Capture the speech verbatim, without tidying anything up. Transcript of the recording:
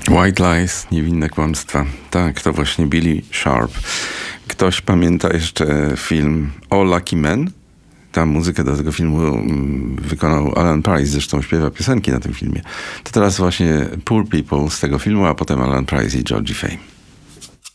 White Lies, niewinne kłamstwa. Tak, to właśnie Billy Sharp. Ktoś pamięta jeszcze film O Lucky Men? Tam muzykę do tego filmu wykonał Alan Price, zresztą śpiewa piosenki na tym filmie. To teraz właśnie Poor People z tego filmu, a potem Alan Price i Georgie Fame.